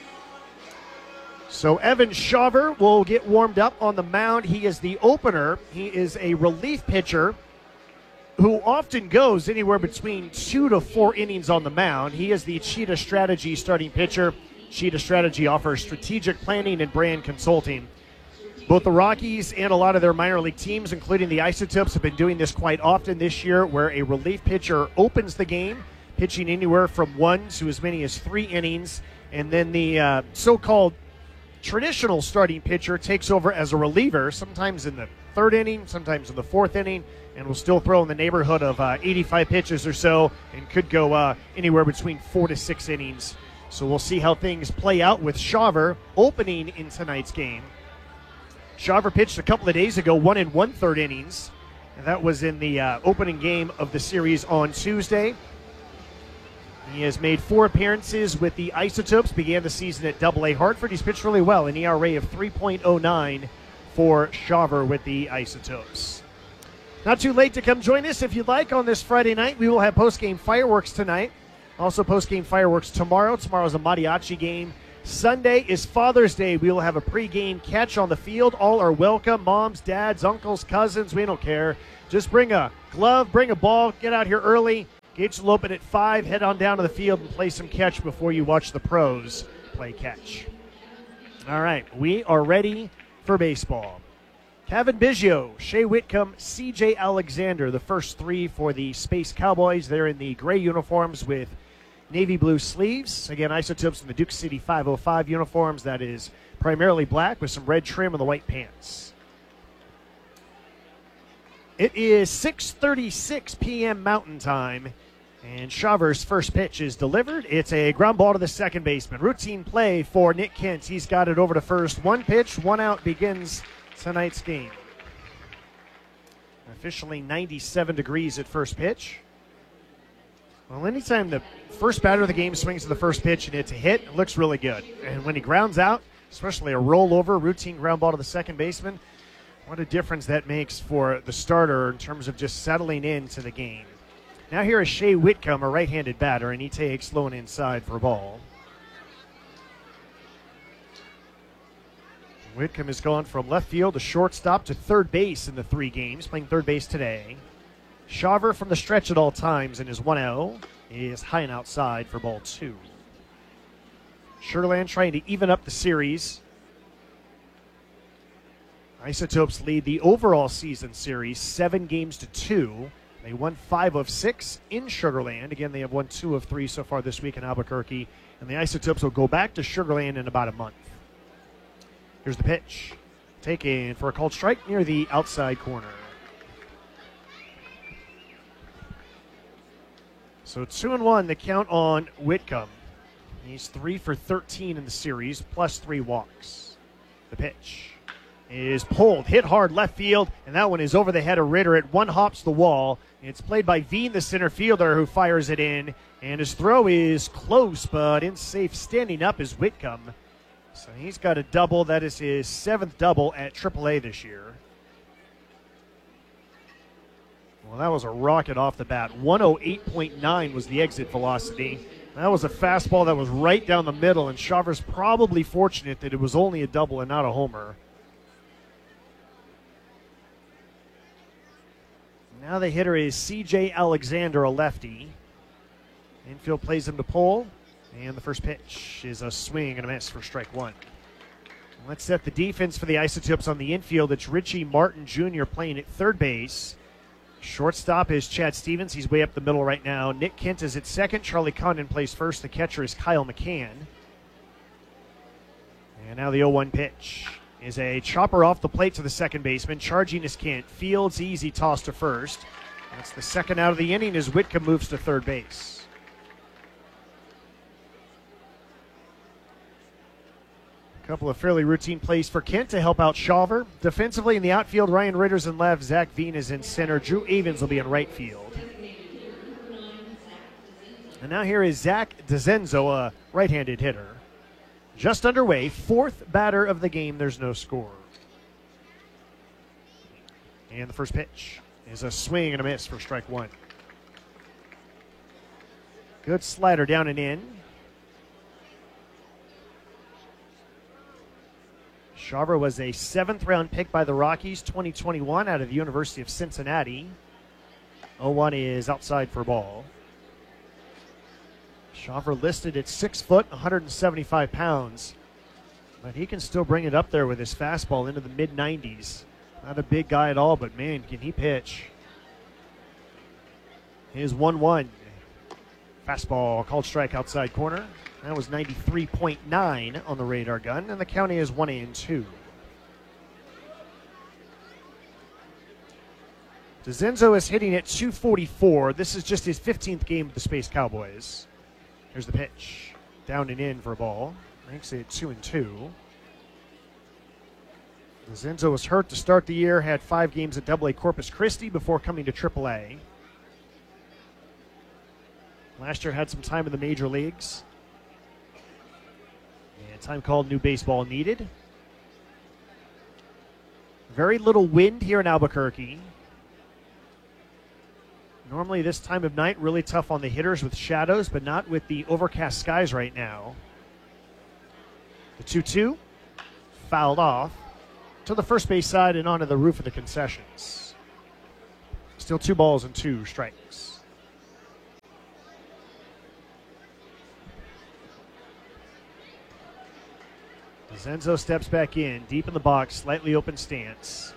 Speaker 6: So Evan Shaver will get warmed up on the mound. He is the opener. He is a relief pitcher who often goes anywhere between two to four innings on the mound. He is the Cheetah Strategy starting pitcher. Cheetah Strategy offers strategic planning and brand consulting. Both the Rockies and a lot of their minor league teams, including the Isotopes, have been doing this quite often this year, where a relief pitcher opens the game, pitching anywhere from one to as many as three innings, and then the uh, so-called traditional starting pitcher takes over as a reliever, sometimes in the third inning, sometimes in the fourth inning, and will still throw in the neighborhood of uh, eighty-five pitches or so, and could go uh, anywhere between four to six innings. So we'll see how things play out with Shaver opening in tonight's game. Shaver pitched a couple of days ago, one and one-third innings, and that was in the uh, opening game of the series on Tuesday. He has made four appearances with the Isotopes, began the season at double A Hartford. He's pitched really well, an E R A of three point oh nine for Shawver with the Isotopes. Not too late to come join us if you'd like on this Friday night. We will have post-game fireworks tonight. Also post-game fireworks tomorrow. Tomorrow's a mariachi game. Sunday is Father's Day. We will have a pre-game catch on the field. All are welcome. Moms, dads, uncles, cousins, we don't care. Just bring a glove, bring a ball, get out here early. Gates will open at five. Head on down to the field and play some catch before you watch the pros play catch. All right, we are ready for baseball. Kevin Biggio, Shea Whitcomb, C J Alexander, the first three for the Space Cowboys. They're in the gray uniforms with navy blue sleeves. Again, Isotopes in the Duke City five oh five uniforms. That is primarily black with some red trim and the white pants. It is six thirty-six p.m. Mountain Time, and Shawver's first pitch is delivered. It's a ground ball to the second baseman. Routine play for Nick Kent. He's got it over to first. One pitch, one out begins tonight's game. Officially ninety-seven degrees at first pitch. Well, anytime the first batter of the game swings to the first pitch and it's a hit, it looks really good. And when he grounds out, especially a rollover, routine ground ball to the second baseman, what a difference that makes for the starter in terms of just settling into the game. Now here is Shea Whitcomb, a right-handed batter, and he takes low and inside for a ball. Whitcomb has gone from left field to shortstop to third base in the three games, playing third base today. Shawver from the stretch at all times in his one oh is high and outside for ball two. Sugar Land trying to even up the series. Isotopes lead the overall season series seven games to two. They won five of six in Sugar Land. Again, they have won two of three so far this week in Albuquerque. And the Isotopes will go back to Sugar Land in about a month. Here's the pitch. Taken for a called strike near the outside corner. So two and one, the count on Whitcomb. He's three for thirteen in the series, plus three walks. The pitch is pulled, hit hard left field, and that one is over the head of Ritter. It one hops the wall. It's played by Veen, the center fielder, who fires it in, and his throw is close, but in safe. Standing up is Whitcomb. So he's got a double. That is his seventh double at triple A this year. Well, that was a rocket off the bat. one oh eight point nine was the exit velocity. That was a fastball that was right down the middle, and Shawver's probably fortunate that it was only a double and not a homer. Now the hitter is C J Alexander, a lefty. Infield plays him to pull, and the first pitch is a swing and a miss for strike one. Let's set the defense for the Isotopes on the infield. It's Richie Martin Junior playing at third base. Shortstop is Chad Stevens. He's way up the middle right now. Nick Kent is at second. Charlie Condon plays first. The catcher is Kyle McCann. And now the oh one pitch is a chopper off the plate to the second baseman. Charging is Kent. Fields easy toss to first. That's the second out of the inning as Whitcomb moves to third base. Couple of fairly routine plays for Kent to help out Shawver. Defensively in the outfield, Ryan Ritter's in left, Zach Veen is in center, Drew Avens will be in right field. And now here is Zach DeZenzo, a right-handed hitter. Just underway, fourth batter of the game, there's no score. And the first pitch is a swing and a miss for strike one. Good slider down and in. Shawver was a seventh round pick by the Rockies, twenty twenty-one, out of the University of Cincinnati. oh one is outside for ball. Shawver listed at six foot, one hundred seventy-five pounds, but he can still bring it up there with his fastball into the mid nineties. Not a big guy at all, but man, can he pitch. Here's one one. Fastball called strike outside corner. That was ninety-three point nine on the radar gun, and the count is one and two. DeZenzo is hitting at two forty-four. This is just his fifteenth game with the Space Cowboys. Here's the pitch. Down and in for a ball. Makes it two and two. DeZenzo was hurt to start the year, had five games at double A Corpus Christi before coming to triple A. Last year had some time in the major leagues. And time called new baseball needed. Very little wind here in Albuquerque. Normally this time of night, really tough on the hitters with shadows, but not with the overcast skies right now. The two two fouled off to the first base side and onto the roof of the concessions. Still two balls and two strikes. Zenzo steps back in, deep in the box, slightly open stance.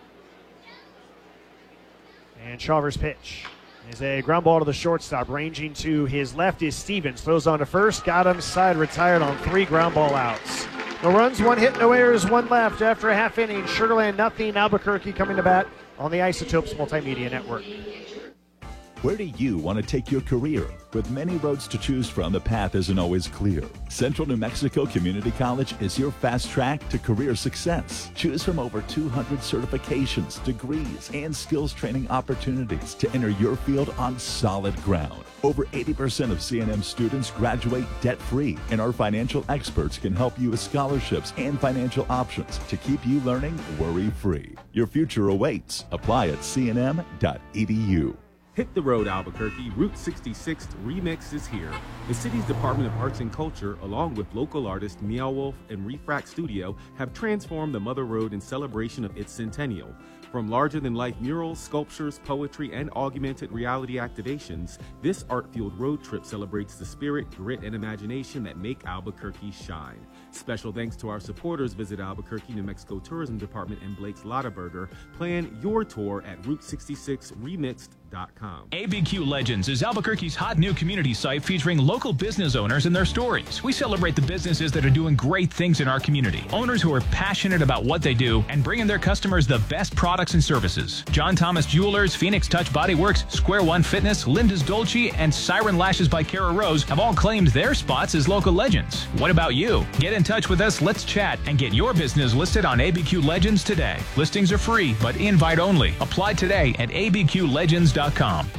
Speaker 6: And Shawver's pitch is a ground ball to the shortstop. Ranging to his left is Stevens. Throws on to first. Got him. Side retired on three ground ball outs. No runs, one hit, no errors, one left after a half inning. Sugar Land nothing. Albuquerque coming to bat on the Isotopes Multimedia Network.
Speaker 7: Where do you want to take your career? With many roads to choose from, the path isn't always clear. Central New Mexico Community College is your fast track to career success. Choose from over two hundred certifications, degrees, and skills training opportunities to enter your field on solid ground. Over eighty percent of C N M students graduate debt-free, and our financial experts can help you with scholarships and financial options to keep you learning worry-free. Your future awaits. Apply at c n m dot e d u.
Speaker 17: Hit the road, Albuquerque. Route sixty-six Remix is here. The city's Department of Arts and Culture, along with local artists Meow Wolf and Refract Studio, have transformed the Mother Road in celebration of its centennial. From larger-than-life murals, sculptures, poetry, and augmented reality activations, this art-fueled road trip celebrates the spirit, grit, and imagination that make Albuquerque shine. Special thanks to our supporters. Visit Albuquerque, New Mexico Tourism Department and Blake's Lottaburger. Plan your tour at route sixty-six remixed dot com.
Speaker 18: A B Q Legends is Albuquerque's hot new community site featuring local business owners and their stories. We celebrate the businesses that are doing great things in our community. Owners who are passionate about what they do and bringing their customers the best products and services. John Thomas Jewelers, Phoenix Touch Body Works, Square One Fitness, Linda's Dolce, and Siren Lashes by Kara Rose have all claimed their spots as local legends. What about you? Get in touch with us, let's chat, and get your business listed on A B Q Legends today. Listings are free, but invite only. Apply today at a b q legends dot com.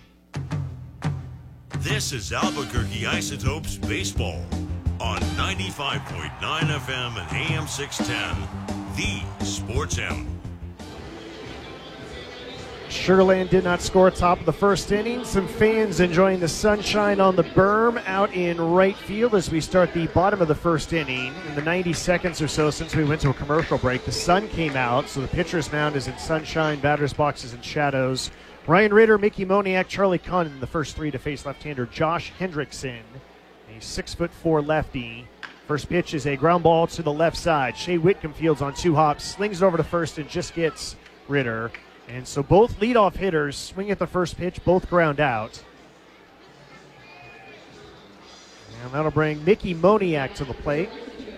Speaker 3: This is Albuquerque Isotopes Baseball on ninety-five point nine F M and A M six ten, the Sports Animal.
Speaker 6: Sugar Land did not score top of the first inning. Some fans enjoying the sunshine on the berm out in right field as we start the bottom of the first inning. In the ninety seconds or so since we went to a commercial break, the sun came out, so the pitcher's mound is in sunshine, batter's box is in shadows. Ryan Ritter, Mickey Moniak, Charlie Condon, the first three to face left-hander Josh Hendrickson, a six foot four lefty. First pitch is a ground ball to the left side. Shea Whitcomb fields on two hops, slings it over to first and just gets Ritter. And so both leadoff hitters swing at the first pitch, both ground out. And that'll bring Mickey Moniak to the plate.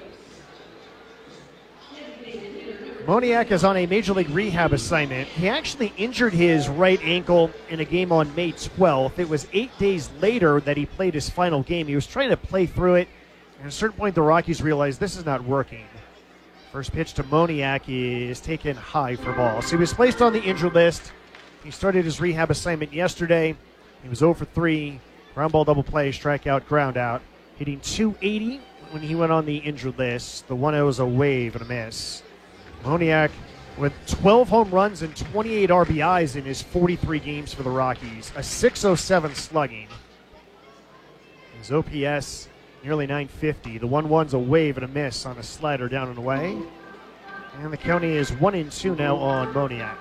Speaker 6: Moniak is on a Major League rehab assignment. He actually injured his right ankle in a game on May twelfth. It was eight days later that he played his final game. He was trying to play through it, and at a certain point the Rockies realized this is not working. First pitch to Moniak is taken high for ball. So he was placed on the injured list. He started his rehab assignment yesterday. He was zero for three. Ground ball double play, strikeout, ground out. Hitting two eighty when he went on the injured list. The one oh is a wave and a miss. Moniak with twelve home runs and twenty-eight R B Is in his forty-three games for the Rockies. A six oh seven slugging. His O P S nearly nine fifty. The one one's a wave and a miss on a slider down and away. And the county is one and two now on Moniak.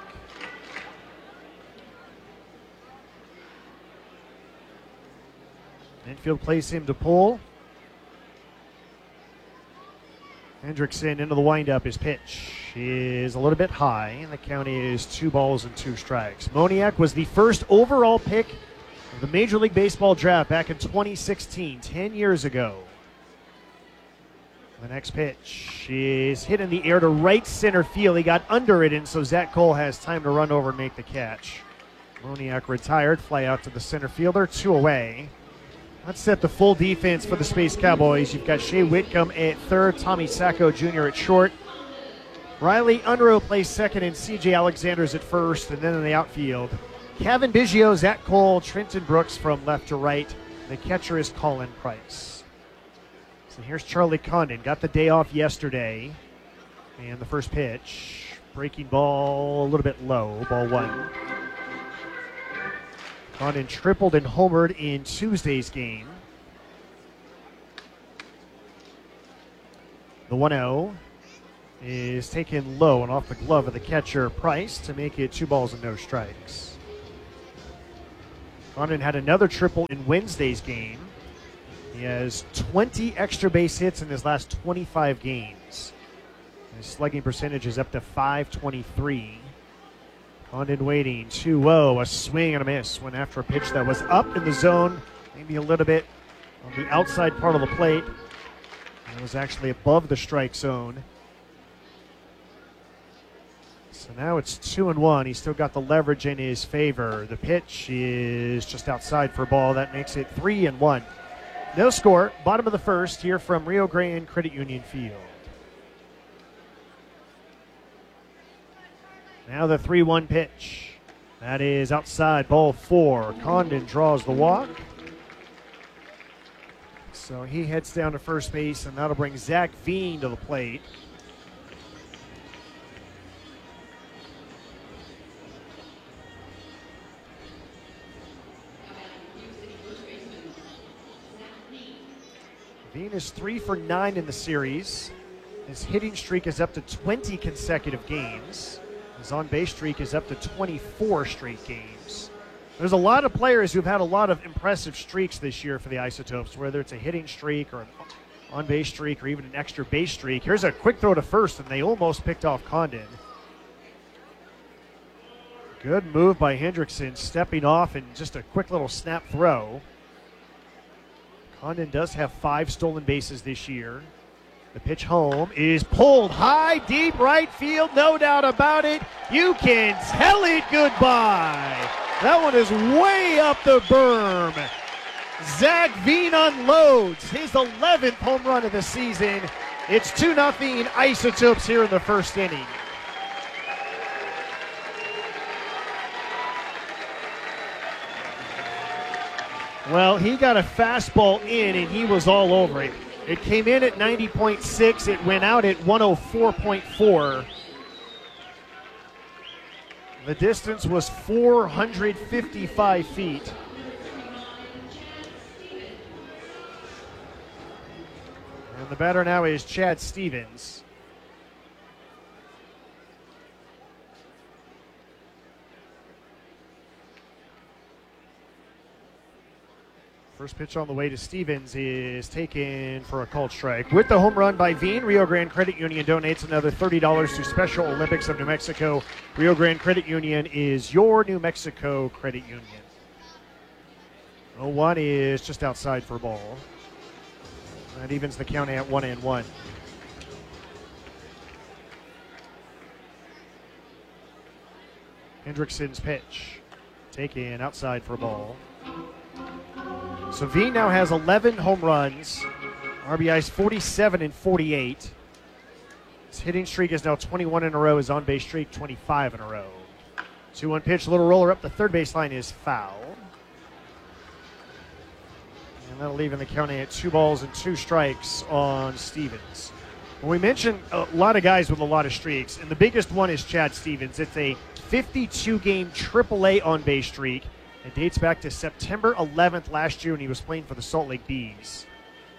Speaker 6: Infield plays him to pull. Hendrickson into the windup. His pitch is a little bit high, and the county is two balls and two strikes. Moniak was the first overall pick of the Major League Baseball draft back in twenty sixteen, ten years ago. The next pitch is hit in the air to right center field. He got under it, and so Zach Cole has time to run over and make the catch. Moniak retired, fly out to the center fielder, two away. Let's set the full defense for the Space Cowboys. You've got Shea Whitcomb at third, Tommy Sacco Junior at short. Riley Unruh plays second, and C J Alexander's at first, and then in the outfield, Kevin Biggio, Zach Cole, Trenton Brooks from left to right, The catcher is Colin Price. So here's Charlie Condon. Got the day off yesterday. And the first pitch. Breaking ball a little bit low. Ball one. Condon tripled and homered in Tuesday's game. The one oh is taken low and off the glove of the catcher Price to make it two balls and no strikes. Condon had another triple in Wednesday's game. He has twenty extra base hits in his last twenty-five games. His slugging percentage is up to five twenty-three. Condon waiting, two oh, a swing and a miss. Went after a pitch that was up in the zone, maybe a little bit on the outside part of the plate. It was actually above the strike zone. So now it's two and one. He's still got the leverage in his favor. The pitch is just outside for a ball. That makes it three and one. No score. Bottom of the first here from Rio Grande Credit Union Field. Now the three one pitch. That is outside, ball four. Condon draws the walk. So he heads down to first base, and that'll bring Zach Veen to the plate. Veen is three for nine in the series. His hitting streak is up to twenty consecutive games. His on-base streak is up to twenty-four straight games. There's a lot of players who've had a lot of impressive streaks this year for the Isotopes, whether it's a hitting streak or an on-base streak or even an extra base streak. Here's a quick throw to first, and they almost picked off Condon. Good move by Hendrickson, stepping off and just a quick little snap throw. Condon does have five stolen bases this year. The pitch home is pulled high, deep right field, no doubt about it. You can tell it goodbye. That one is way up the berm. Zach Veen unloads his eleventh home run of the season. It's two nothing Isotopes here in the first inning. Well, he got a fastball in, and he was all over it. It came in at ninety point six. It went out at one oh four point four. The distance was four hundred fifty-five feet. And the batter now is Chad Stevens. First pitch on the way to Stevens is taken for a called strike. With the home run by Veen, Rio Grande Credit Union donates another thirty dollars to Special Olympics of New Mexico. Rio Grande Credit Union is your New Mexico credit union. oh one is just outside for a ball. That evens the count at one and one. Hendrickson's pitch. Taken outside for a ball. So Veen now has eleven home runs. R B Is forty-seven and forty-eight. His hitting streak is now twenty-one in a row. His on-base streak twenty-five in a row. two one pitch, little roller up the third baseline is foul. And that'll leave in the count at two balls and two strikes on Stevens. Well, we mentioned a lot of guys with a lot of streaks, and the biggest one is Chad Stevens. It's a fifty-two game triple A on-base streak. It dates back to September eleventh last year when he was playing for the Salt Lake Bees.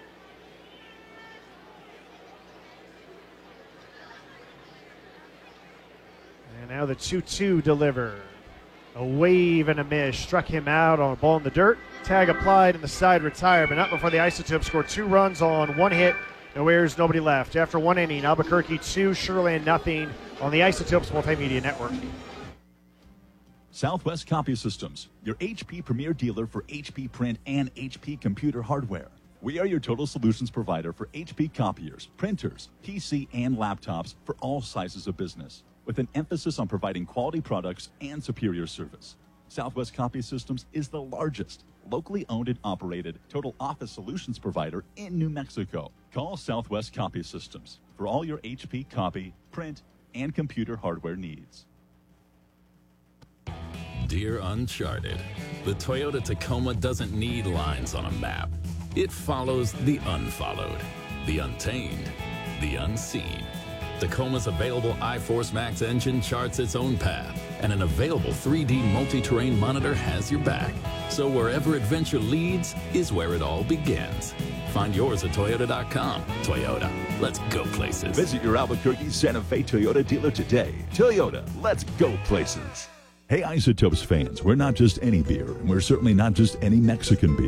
Speaker 6: And now the two two delivered. A wave and a miss. Struck him out on a ball in the dirt. Tag applied and the side retired, but not before the Isotopes scored two runs on one hit. No errors, nobody left. After one inning, Albuquerque two, Sugar Land nothing on the Isotopes Multimedia Network.
Speaker 7: Southwest Copy Systems, your H P premier dealer for H P print and H P computer hardware. We are your total solutions provider for H P copiers, printers, P C, and laptops for all sizes of business, with an emphasis on providing quality products and superior service. Southwest Copy Systems is the largest, locally owned and operated total office solutions provider in New Mexico. Call Southwest Copy Systems for all your H P copy, print, and computer hardware needs.
Speaker 19: Dear Uncharted, the Toyota Tacoma doesn't need lines on a map. It follows the unfollowed, the untamed, the unseen. Tacoma's available iForce Max engine charts its own path, and an available three D multi-terrain monitor has your back. So wherever adventure leads is where it all begins. Find yours at Toyota dot com. Toyota, let's go places.
Speaker 7: Visit your Albuquerque Santa Fe Toyota dealer today. Toyota, let's go places. Hey, Isotopes fans, we're not just any beer, and we're certainly not just any Mexican beer.